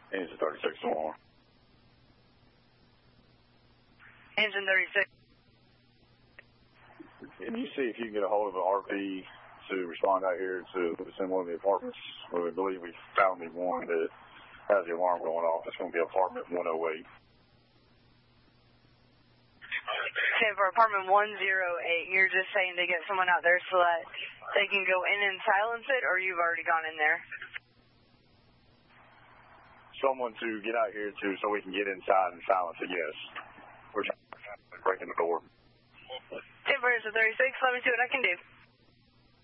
Engine 36 alarm. Engine 36. Can you see if you can get a hold of the RP to respond out here to within one of the apartments where we believe we found the one that has the alarm going off? It's going to be apartment 108. Okay, for apartment 108, you're just saying to get someone out there so that they can go in and silence it, or you've already gone in there? Someone to get out here so we can get inside and silence it, yes. We're trying to break in the door. 10 for 36, let me see what I can do.